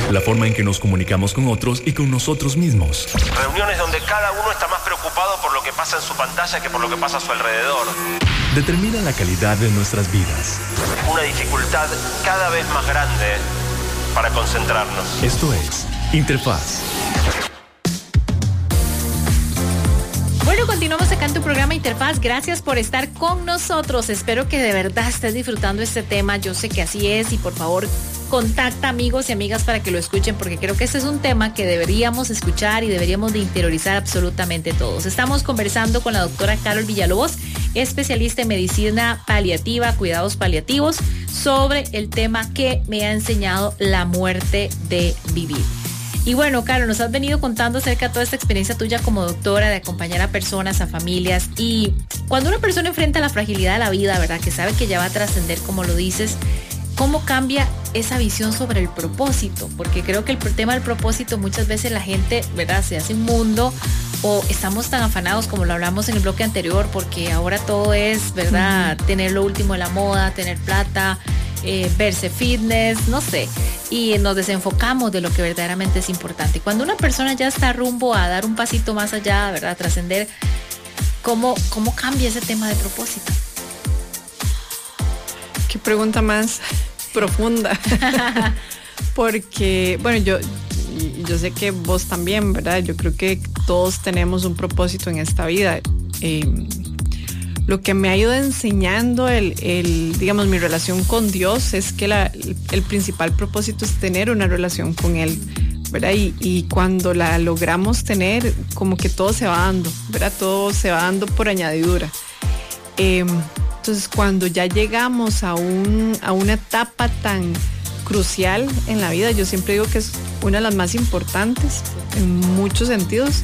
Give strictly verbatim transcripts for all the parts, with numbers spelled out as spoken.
la forma en que nos comunicamos con otros y con nosotros mismos. Reuniones donde cada uno está más preocupado por lo que pasa en su pantalla que por lo que pasa a su alrededor. Determina la calidad de nuestras vidas. Una dificultad cada vez más grande para concentrarnos. Esto es Interfaz. Bueno, continuamos acá en tu programa Interfaz. Gracias por estar con nosotros. Espero que de verdad estés disfrutando este tema. Yo sé que así es y por favor contacta amigos y amigas para que lo escuchen, porque creo que este es un tema que deberíamos escuchar y deberíamos de interiorizar absolutamente todos. Estamos conversando con la doctora Carol Villalobos, especialista en medicina paliativa, cuidados paliativos, sobre el tema que me ha enseñado la muerte de vivir. Y bueno, Carol, nos has venido contando acerca de toda esta experiencia tuya como doctora de acompañar a personas, a familias, y cuando una persona enfrenta la fragilidad de la vida, ¿verdad? Que sabe que ya va a trascender, como lo dices, ¿cómo cambia esa visión sobre el propósito? Porque creo que el tema del propósito muchas veces la gente, ¿verdad? Se hace un mundo o estamos tan afanados como lo hablamos en el bloque anterior, porque ahora todo es, ¿verdad? Uh-huh. Tener lo último de la moda, tener plata, eh, verse fitness, no sé, y nos desenfocamos de lo que verdaderamente es importante. Cuando una persona ya está rumbo a dar un pasito más allá, ¿verdad? A trascender, ¿cómo, cómo cambia ese tema de propósito? Qué pregunta más profunda. Porque, bueno, yo, yo sé que vos también, ¿verdad? Yo creo que todos tenemos un propósito en esta vida. Eh, lo que me ha ido enseñando el, el, digamos, mi relación con Dios es que la, el, el principal propósito es tener una relación con Él, ¿verdad? Y, y cuando la logramos tener, como que todo se va dando, ¿verdad? Todo se va dando por añadidura. Eh, entonces, cuando ya llegamos a, un, a una etapa tan crucial en la vida, yo siempre digo que es una de las más importantes en muchos sentidos,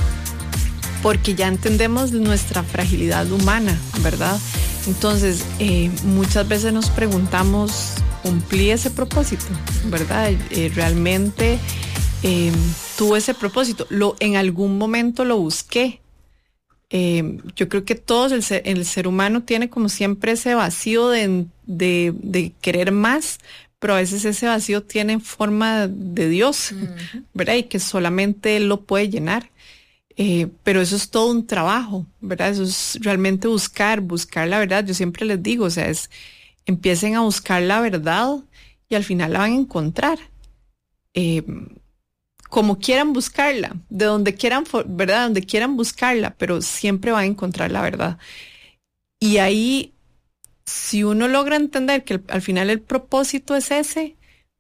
porque ya entendemos nuestra fragilidad humana, ¿verdad? Entonces, eh, muchas veces nos preguntamos, ¿cumplí ese propósito? ¿Verdad? Eh, ¿Realmente eh, tuve ese propósito? Lo, en algún momento lo busqué. Eh, yo creo que todos, el ser, el ser humano tiene como siempre ese vacío de, de, de querer más, pero a veces ese vacío tiene forma de Dios, uh-huh. ¿verdad? Y que solamente Él lo puede llenar. Eh, pero eso es todo un trabajo, ¿verdad? Eso es realmente buscar, buscar la verdad. Yo siempre les digo, o sea, es, empiecen a buscar la verdad y al final la van a encontrar. Eh, como quieran buscarla, de donde quieran, ¿verdad? Donde quieran buscarla, pero siempre van a encontrar la verdad. Y ahí, si uno logra entender que el, al final el propósito es ese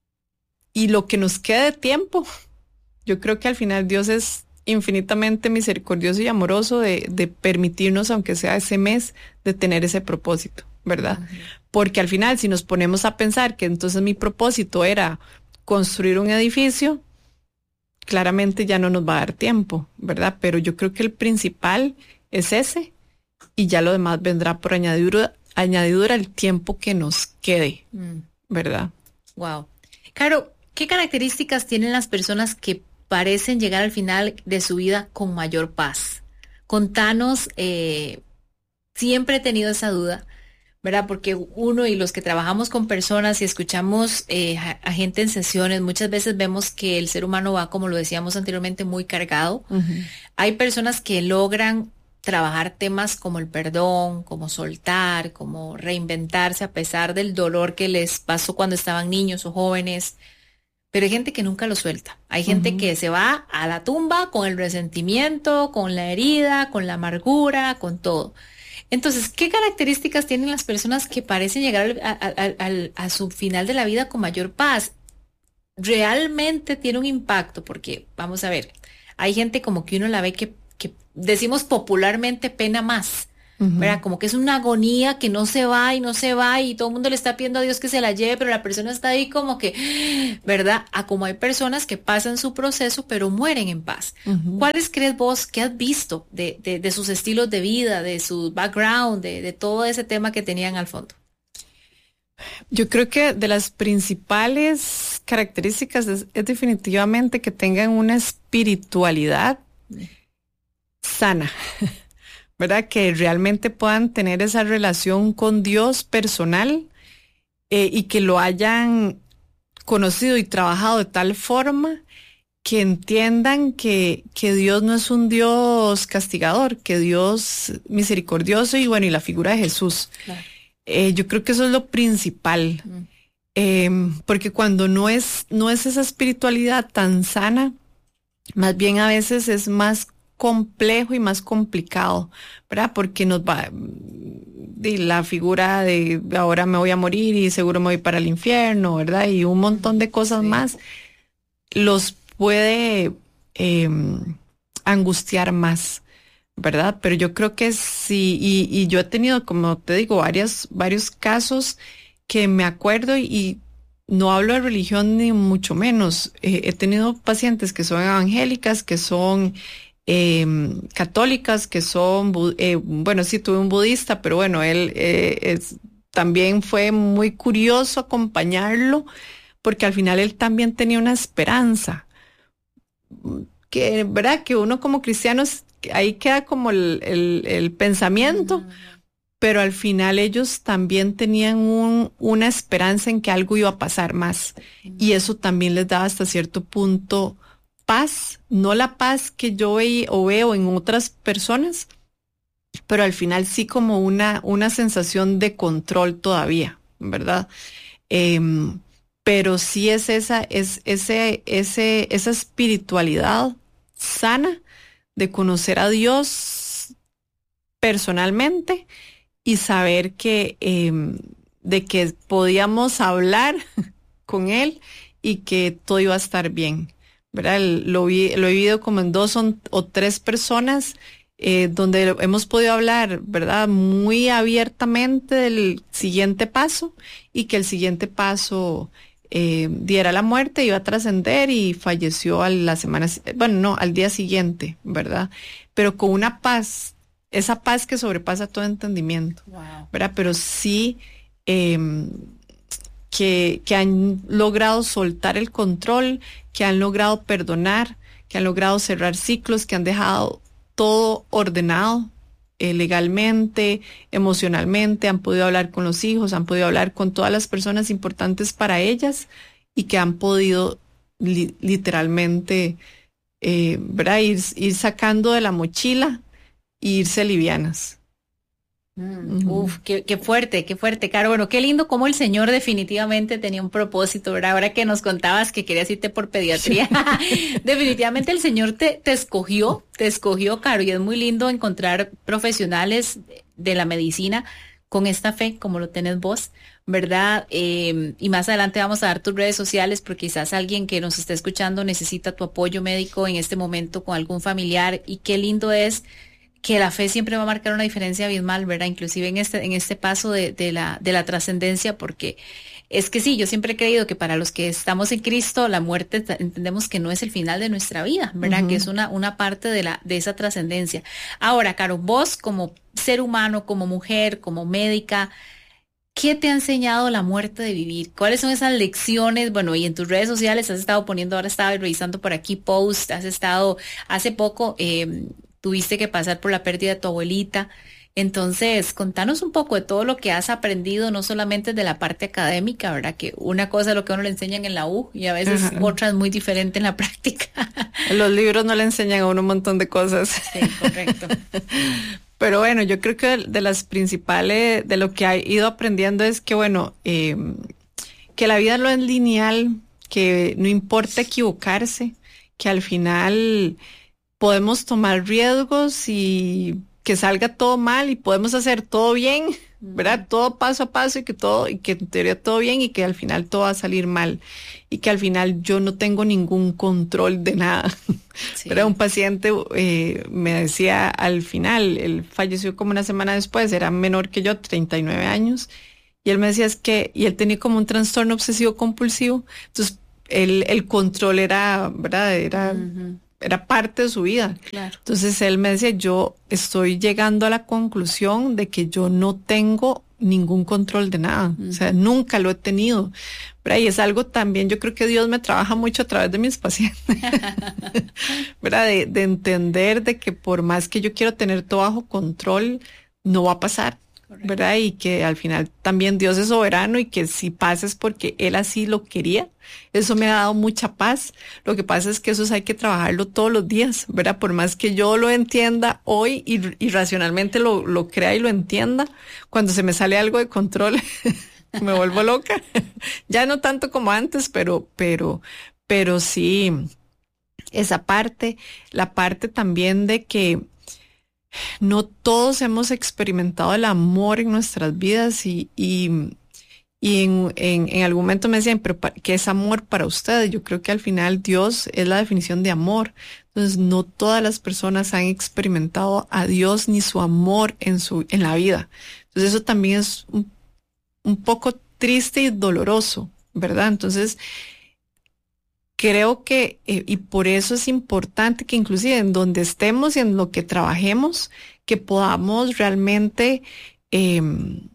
y lo que nos queda de tiempo, yo creo que al final Dios es infinitamente misericordioso y amoroso de, de permitirnos, aunque sea ese mes, de tener ese propósito, ¿verdad? Uh-huh. Porque al final, si nos ponemos a pensar que entonces mi propósito era construir un edificio, claramente ya no nos va a dar tiempo, ¿verdad? Pero yo creo que el principal es ese, y ya lo demás vendrá por añadidura, añadidura el tiempo que nos quede, mm. ¿verdad? Wow. Caro, ¿qué características tienen las personas que parecen llegar al final de su vida con mayor paz? Contanos, eh, siempre he tenido esa duda, ¿verdad? Porque uno y los que trabajamos con personas y escuchamos eh, a, a gente en sesiones, muchas veces vemos que el ser humano va, como lo decíamos anteriormente, muy cargado. Uh-huh. Hay personas que logran trabajar temas como el perdón, como soltar, como reinventarse a pesar del dolor que les pasó cuando estaban niños o jóvenes. Pero hay gente que nunca lo suelta. Hay gente uh-huh. que se va a la tumba con el resentimiento, con la herida, con la amargura, con todo. Entonces, ¿qué características tienen las personas que parecen llegar a, a, a, a su final de la vida con mayor paz? Realmente tiene un impacto, porque, vamos a ver, hay gente como que uno la ve que, que decimos popularmente pena más. Uh-huh. ¿Verdad? Como que es una agonía que no se va y no se va y todo el mundo le está pidiendo a Dios que se la lleve, pero la persona está ahí como que, ¿verdad? A como hay personas que pasan su proceso pero mueren en paz. Uh-huh. ¿Cuáles crees vos que has visto de, de, de sus estilos de vida, de su background, de, de todo ese tema que tenían al fondo? Yo creo que de las principales características es, es definitivamente que tengan una espiritualidad sana, ¿verdad? Que realmente puedan tener esa relación con Dios personal eh, y que lo hayan conocido y trabajado de tal forma que entiendan que, que Dios no es un Dios castigador, que Dios misericordioso y bueno, y la figura de Jesús. Claro. Eh, yo creo que eso es lo principal, mm. eh, porque cuando no es, no es esa espiritualidad tan sana, más bien a veces es más complejo y más complicado, ¿verdad? Porque nos va de la figura de ahora me voy a morir y seguro me voy para el infierno, ¿verdad? Y un montón de cosas sí. más los puede eh, angustiar más, ¿verdad? Pero yo creo que sí, y, y yo he tenido, como te digo, varias, varios casos que me acuerdo y, y no hablo de religión ni mucho menos. Eh, he tenido pacientes que son evangélicas, que son eh, católicas, que son, eh, bueno, sí tuve un budista, pero bueno, él eh, es, también fue muy curioso acompañarlo, porque al final él también tenía una esperanza. Que, ¿verdad? Que uno como cristiano, ahí queda como el, el, el pensamiento, uh-huh. pero al final ellos también tenían un, una esperanza en que algo iba a pasar más. Uh-huh. Y eso también les daba hasta cierto punto paz, no la paz que yo ve, o veo en otras personas, pero al final sí como una, una sensación de control todavía, ¿verdad? Eh, pero sí es esa, es ese, ese, esa espiritualidad sana de conocer a Dios personalmente y saber que eh, de que podíamos hablar con Él y que todo iba a estar bien, ¿verdad? Lo, vi, lo he vivido como en dos o, o tres personas eh, donde hemos podido hablar, ¿verdad? Muy abiertamente del siguiente paso y que el siguiente paso Eh, diera la muerte, iba a trascender y falleció a la semana, bueno, no, al día siguiente, ¿verdad? Pero con una paz, esa paz que sobrepasa todo entendimiento, wow. ¿verdad? Pero sí eh, que, que han logrado soltar el control, que han logrado perdonar, que han logrado cerrar ciclos, que han dejado todo ordenado eh, legalmente, emocionalmente, han podido hablar con los hijos, han podido hablar con todas las personas importantes para ellas y que han podido li- literalmente eh, ¿verdad? Ir, ir sacando de la mochila e irse livianas. Mm, uh-huh. Uf, qué, qué fuerte, qué fuerte, Caro. Bueno, qué lindo cómo el Señor definitivamente tenía un propósito, ¿verdad? Ahora que nos contabas que querías irte por pediatría, definitivamente el Señor te, te escogió, te escogió, Caro, y es muy lindo encontrar profesionales de la medicina con esta fe, como lo tenés vos, ¿verdad? Eh, y más adelante vamos a dar tus redes sociales, porque quizás alguien que nos está escuchando necesita tu apoyo médico en este momento con algún familiar, y qué lindo es que la fe siempre va a marcar una diferencia abismal, ¿verdad? Inclusive en este, en este paso de, de la, de la trascendencia, porque es que sí, yo siempre he creído que para los que estamos en Cristo, la muerte t- entendemos que no es el final de nuestra vida, ¿verdad? Uh-huh. Que es una, una parte de la, de esa trascendencia. Ahora, Caro, vos como ser humano, como mujer, como médica, ¿qué te ha enseñado la muerte de vivir? ¿Cuáles son esas lecciones? Bueno, y en tus redes sociales has estado poniendo, ahora estaba revisando por aquí post, has estado, hace poco, eh, tuviste que pasar por la pérdida de tu abuelita. Entonces, contanos un poco de todo lo que has aprendido, no solamente de la parte académica, ¿verdad? Que una cosa es lo que uno le enseñan en la U y a veces uh-huh. otra es muy diferente en la práctica. Los libros no le enseñan a uno un montón de cosas. Sí, correcto. Pero bueno, yo creo que de las principales, de lo que he ido aprendiendo es que, bueno, eh, que la vida no es lineal, que no importa equivocarse, que al final podemos tomar riesgos y que salga todo mal y podemos hacer todo bien, ¿verdad? Todo paso a paso y que todo, y que en teoría todo bien y que al final todo va a salir mal y que al final yo no tengo ningún control de nada. Sí. Pero un paciente eh, me decía al final, él falleció como una semana después, era menor que yo, treinta y nueve años, y él me decía es que, y él tenía como un trastorno obsesivo compulsivo, entonces el, el control era, ¿verdad? Era... Uh-huh. Era parte de su vida. Claro. Entonces él me decía, yo estoy llegando a la conclusión de que yo no tengo ningún control de nada. Uh-huh. O sea, nunca lo he tenido. ¿Verdad? Y es algo también, yo creo que Dios me trabaja mucho a través de mis pacientes. ¿Verdad? De, de entender de que por más que yo quiero tener todo bajo control, no va a pasar. Correcto. ¿Verdad? Y que al final también Dios es soberano y que si pasa es porque Él así lo quería. Eso me ha dado mucha paz. Lo que pasa es que eso hay que trabajarlo todos los días, ¿verdad? Por más que yo lo entienda hoy y, y racionalmente lo, lo crea y lo entienda, cuando se me sale algo de control, me vuelvo loca. Ya no tanto como antes, pero, pero, pero sí, esa parte, la parte también de que no todos hemos experimentado el amor en nuestras vidas y, y, y en, en, en algún momento me decían, pero ¿qué es amor para ustedes? Yo creo que al final Dios es la definición de amor. Entonces no todas las personas han experimentado a Dios ni su amor en su, en la vida. Entonces eso también es un, un poco triste y doloroso, ¿verdad? Entonces creo que, eh, y por eso es importante que inclusive en donde estemos y en lo que trabajemos, que podamos realmente eh,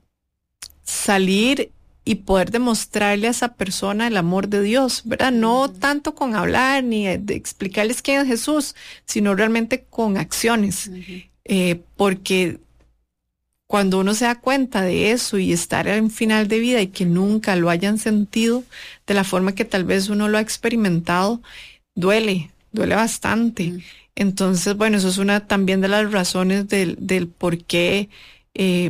salir y poder demostrarle a esa persona el amor de Dios, ¿verdad? No uh-huh. tanto con hablar ni de explicarles quién es Jesús, sino realmente con acciones, uh-huh. eh, porque cuando uno se da cuenta de eso y estar en final de vida y que nunca lo hayan sentido de la forma que tal vez uno lo ha experimentado, duele, duele bastante. Mm. Entonces, bueno, eso es una también de las razones del, del por qué eh,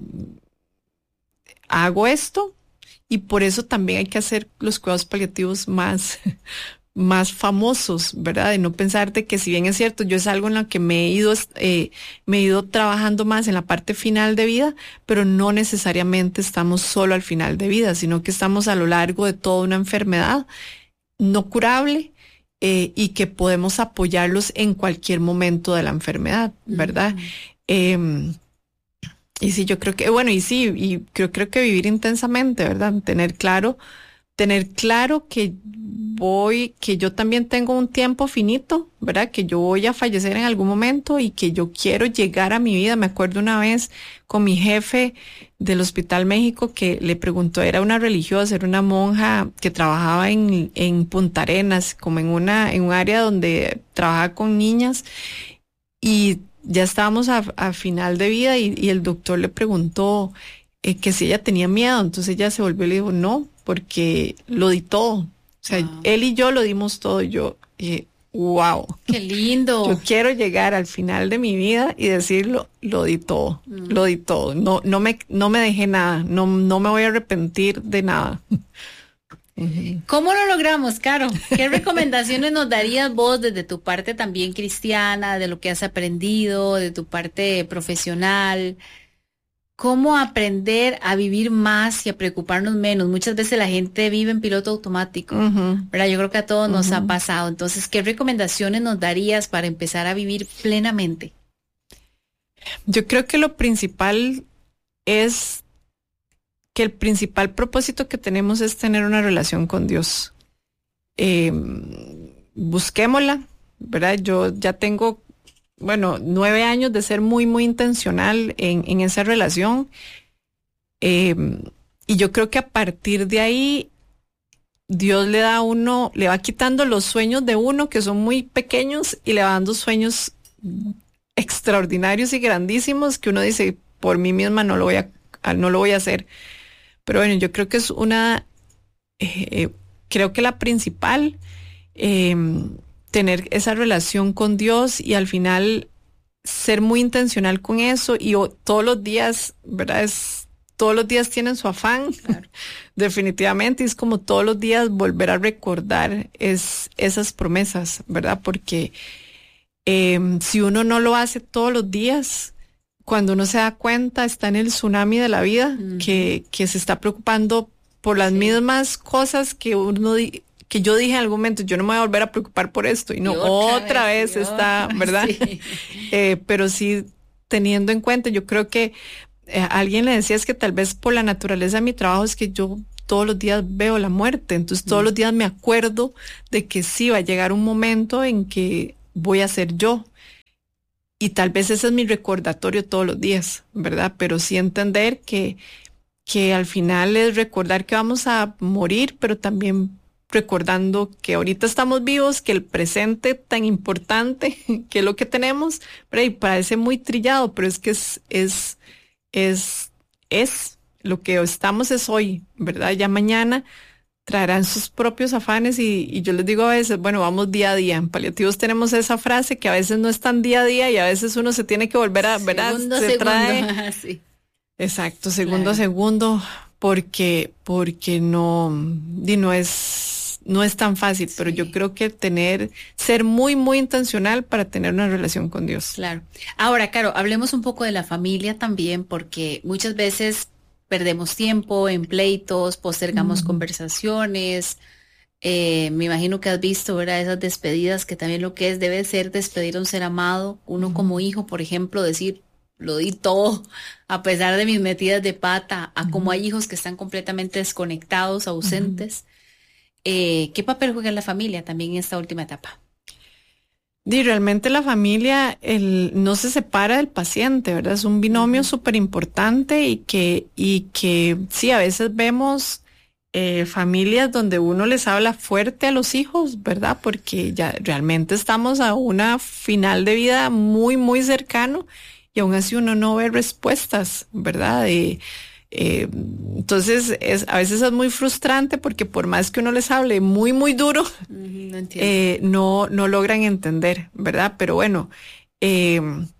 hago esto, y por eso también hay que hacer los cuidados paliativos más más famosos, ¿verdad? De no pensar de que si bien es cierto, yo es algo en lo que me he ido, eh, me he ido trabajando más en la parte final de vida, pero no necesariamente estamos solo al final de vida, sino que estamos a lo largo de toda una enfermedad no curable eh, y que podemos apoyarlos en cualquier momento de la enfermedad, ¿verdad? Mm-hmm. Eh, y sí, yo creo que, bueno, y sí, y creo, creo que vivir intensamente, ¿verdad? Tener claro, tener claro que voy, que yo también tengo un tiempo finito, ¿verdad? Que yo voy a fallecer en algún momento y que yo quiero llegar a mi vida. Me acuerdo una vez con mi jefe del Hospital México que le preguntó, era una religiosa, era una monja que trabajaba en, en Punta Arenas, como en una, en un área donde trabajaba con niñas, y ya estábamos a, a final de vida y, y el doctor le preguntó eh, que si ella tenía miedo. Entonces ella se volvió y le dijo, no, porque lo di todo. O sea, wow. Él y yo lo dimos todo. Yo, eh, wow. ¡Qué lindo! Yo quiero llegar al final de mi vida y decirlo, lo di todo, mm. lo di todo. No, no me, no me dejé nada, no, no me voy a arrepentir de nada. ¿Cómo lo logramos, Caro? ¿Qué recomendaciones nos darías vos desde tu parte también cristiana, de lo que has aprendido, de tu parte profesional? ¿Cómo aprender a vivir más y a preocuparnos menos? Muchas veces la gente vive en piloto automático, uh-huh. ¿verdad? Yo creo que a todos uh-huh. nos ha pasado. Entonces, ¿qué recomendaciones nos darías para empezar a vivir plenamente? Yo creo que lo principal es que el principal propósito que tenemos es tener una relación con Dios. Eh, busquémosla, ¿verdad? Yo ya tengo bueno, nueve años de ser muy, muy intencional en, en esa relación. Eh, y yo creo que a partir de ahí, Dios le da a uno, le va quitando los sueños de uno que son muy pequeños y le va dando sueños extraordinarios y grandísimos que uno dice, por mí misma no lo voy a, no lo voy a hacer. Pero bueno, yo creo que es una, eh, creo que la principal, eh, tener esa relación con Dios y al final ser muy intencional con eso y o, todos los días, ¿verdad? Es, todos los días tienen su afán, claro. Definitivamente, es como todos los días volver a recordar es, esas promesas, ¿verdad? Porque eh, si uno no lo hace todos los días, cuando uno se da cuenta está en el tsunami de la vida, uh-huh. que, que se está preocupando por las sí. mismas cosas que uno que yo dije en algún momento, yo no me voy a volver a preocupar por esto, y no, y otra, otra vez, vez está, otra, ¿verdad? Sí. eh, pero sí, teniendo en cuenta, yo creo que eh, alguien le decía, es que tal vez por la naturaleza de mi trabajo es que yo todos los días veo la muerte, entonces todos mm. los días me acuerdo de que sí va a llegar un momento en que voy a ser yo, y tal vez ese es mi recordatorio todos los días, ¿verdad? Pero sí entender que, que al final es recordar que vamos a morir, pero también recordando que ahorita estamos vivos, que el presente tan importante, que es lo que tenemos, pero y parece muy trillado, pero es que es, es, es es, lo que estamos es hoy, ¿verdad? Ya mañana traerán sus propios afanes y, y yo les digo a veces, bueno, vamos día a día. En paliativos tenemos esa frase que a veces no es tan día a día y a veces uno se tiene que volver a, ¿verdad? Segundo, se segundo. trae. Sí. Exacto, segundo Claro. a segundo, porque, porque no, y no es, no es tan fácil, pero Sí. yo creo que tener, ser muy, muy intencional para tener una relación con Dios. Claro. Ahora, Caro, hablemos un poco de la familia también, porque muchas veces perdemos tiempo en pleitos, postergamos Ujú. conversaciones. Eh, me imagino que has visto, ¿verdad? Esas despedidas, que también lo que es debe ser despedir a un ser amado. Uno como hijo, por ejemplo, decir, lo di todo, a pesar de mis metidas de pata, a como hay hijos que están completamente desconectados, ausentes. Eh, ¿qué papel juega la familia también en esta última etapa? Y realmente la familia el, no se separa del paciente, ¿verdad? Es un binomio súper importante y que, y que sí, a veces vemos eh, familias donde uno les habla fuerte a los hijos, ¿verdad? Porque ya realmente estamos a una final de vida muy, muy cercano y aún así uno no ve respuestas, ¿verdad? De, eh, entonces, es, a veces es muy frustrante porque por más que uno les hable muy, muy duro, Mm, no entiendo. eh, no, no logran entender, ¿verdad? Pero bueno, eh,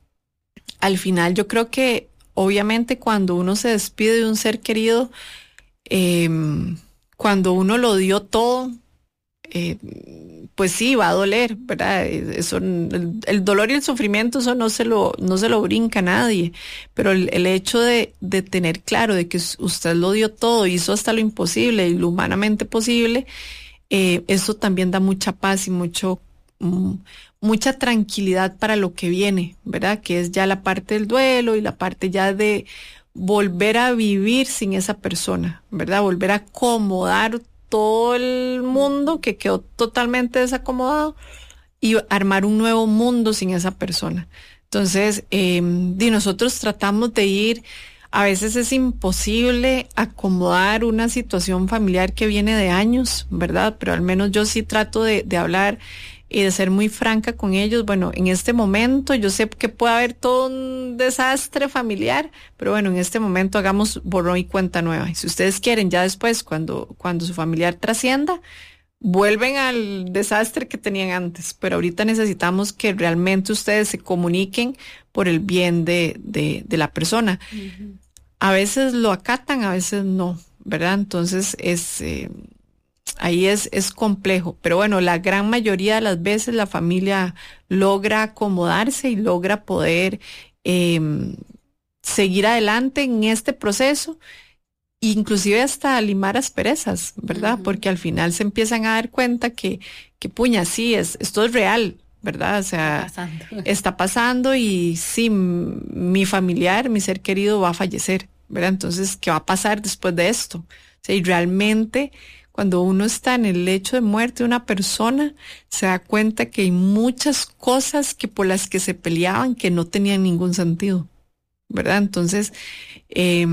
al final yo creo que obviamente cuando uno se despide de un ser querido, eh, cuando uno lo dio todo, eh, pues sí, va a doler, ¿verdad? Eso, el, el dolor y el sufrimiento, eso no se lo, no se lo brinca a nadie, pero el, el hecho de, de tener claro de que usted lo dio todo, hizo hasta lo imposible y lo humanamente posible, eh, eso también da mucha paz y mucho, mm, mucha tranquilidad para lo que viene, ¿verdad? Que es ya la parte del duelo y la parte ya de volver a vivir sin esa persona, ¿verdad? Volver a acomodar todo el mundo que quedó totalmente desacomodado y armar un nuevo mundo sin esa persona. Entonces, eh, y nosotros tratamos de ir, a veces es imposible acomodar una situación familiar que viene de años, ¿verdad? Pero al menos yo sí trato de, de hablar y de ser muy franca con ellos. Bueno, en este momento yo sé que puede haber todo un desastre familiar, pero bueno, en este momento hagamos borrón y cuenta nueva. Y si ustedes quieren, ya después, cuando, cuando su familiar trascienda, vuelven al desastre que tenían antes. Pero ahorita necesitamos que realmente ustedes se comuniquen por el bien de, de, de la persona. Uh-huh. A veces lo acatan, a veces no, ¿verdad? Entonces es... Eh, ahí es, es complejo, pero bueno, la gran mayoría de las veces la familia logra acomodarse y logra poder eh, seguir adelante en este proceso, inclusive hasta limar asperezas, ¿verdad? Uh-huh. Porque al final se empiezan a dar cuenta que, que puña, sí, es, esto es real, ¿verdad? O sea, está pasando, está pasando y sí, mi familiar, mi ser querido va a fallecer, ¿verdad? Entonces, ¿qué va a pasar después de esto? O sea, y realmente... Cuando uno está en el lecho de muerte de una persona, se da cuenta que hay muchas cosas que por las que se peleaban que no tenían ningún sentido, ¿verdad? Entonces, eh,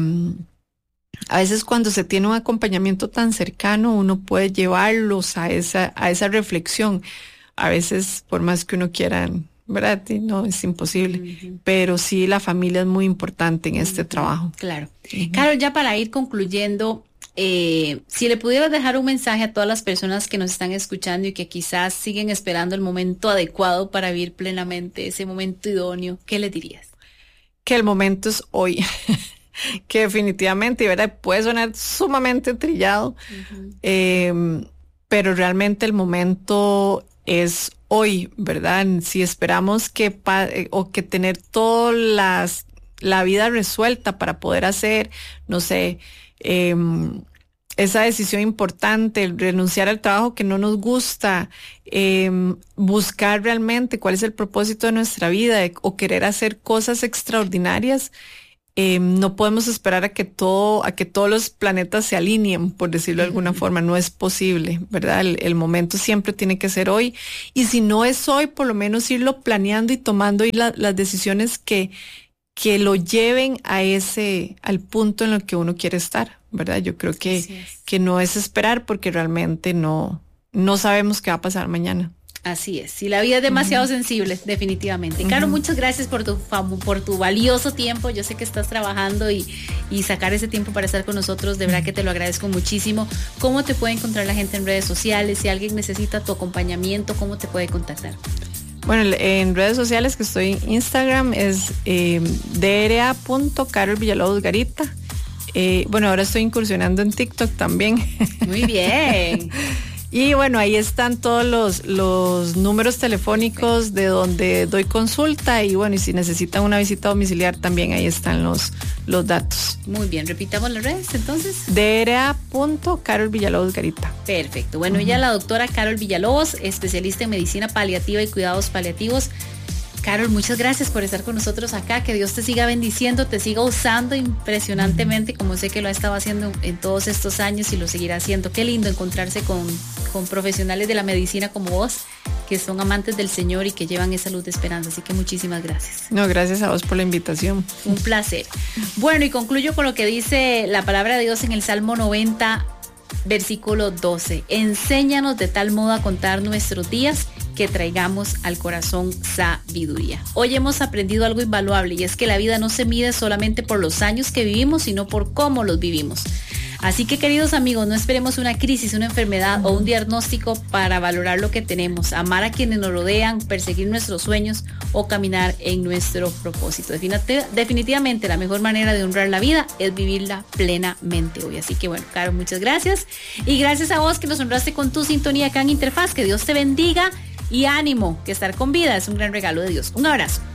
a veces cuando se tiene un acompañamiento tan cercano, uno puede llevarlos a esa, a esa reflexión. A veces, por más que uno quiera, ¿verdad? No, es imposible. Uh-huh. Pero sí, la familia es muy importante en uh-huh. este trabajo. Claro. Uh-huh. Carol, ya para ir concluyendo, Eh, si le pudieras dejar un mensaje a todas las personas que nos están escuchando y que quizás siguen esperando el momento adecuado para vivir plenamente ese momento idóneo, ¿qué le dirías? Que el momento es hoy, que definitivamente, ¿verdad? Puede sonar sumamente trillado, uh-huh. eh, pero realmente el momento es hoy, ¿verdad? Si esperamos que pa- o que tener toda las la vida resuelta para poder hacer, no sé, Eh, esa decisión importante, el renunciar al trabajo que no nos gusta, eh, buscar realmente cuál es el propósito de nuestra vida eh, o querer hacer cosas extraordinarias, eh, no podemos esperar a que todo, a que todos los planetas se alineen, por decirlo de alguna forma. No es posible, ¿verdad? El, el momento siempre tiene que ser hoy, y si no es hoy, por lo menos irlo planeando y tomando y la, las decisiones que que lo lleven a ese, al punto en el que uno quiere estar, ¿verdad? Yo creo que, es. que no es esperar porque realmente no, no sabemos qué va a pasar mañana. Así es, y la vida es demasiado uh-huh. sensible, definitivamente. Uh-huh. Caro, muchas gracias por tu por tu valioso tiempo. Yo sé que estás trabajando y, y sacar ese tiempo para estar con nosotros, de verdad que te lo agradezco muchísimo. ¿Cómo te puede encontrar la gente en redes sociales? Si alguien necesita tu acompañamiento, ¿cómo te puede contactar? Bueno, en redes sociales que estoy en Instagram es eh, d r a punto carol villalobos garita. Eh, bueno, ahora estoy incursionando en TikTok también. Muy bien. Y bueno, ahí están todos los, los números telefónicos de donde doy consulta, y bueno, y si necesitan una visita domiciliar también ahí están los, los datos. Muy bien, repitamos las redes entonces. d r a punto carol villalobos garita. Perfecto. Bueno, uh-huh. ella la doctora Carol Villalobos, especialista en medicina paliativa y cuidados paliativos. Carol, muchas gracias por estar con nosotros acá, que Dios te siga bendiciendo, te siga usando impresionantemente, como sé que lo ha estado haciendo en todos estos años y lo seguirá haciendo. Qué lindo encontrarse con, con profesionales de la medicina como vos, que son amantes del Señor y que llevan esa luz de esperanza, así que muchísimas gracias. No, gracias a vos por la invitación. Un placer. Bueno, y concluyo con lo que dice la palabra de Dios en el Salmo noventa, versículo doce. Enséñanos de tal modo a contar nuestros días que traigamos al corazón sabiduría. Hoy hemos aprendido algo invaluable, y es que la vida no se mide solamente por los años que vivimos, sino por cómo los vivimos. Así que, queridos amigos, no esperemos una crisis, una enfermedad o un diagnóstico para valorar lo que tenemos, amar a quienes nos rodean, perseguir nuestros sueños o caminar en nuestro propósito. Definitivamente la mejor manera de honrar la vida es vivirla plenamente hoy. Así que bueno, Caro, muchas gracias. Y gracias a vos que nos honraste con tu sintonía acá en Interfaz. Que Dios te bendiga y ánimo, que estar con vida es un gran regalo de Dios. Un abrazo.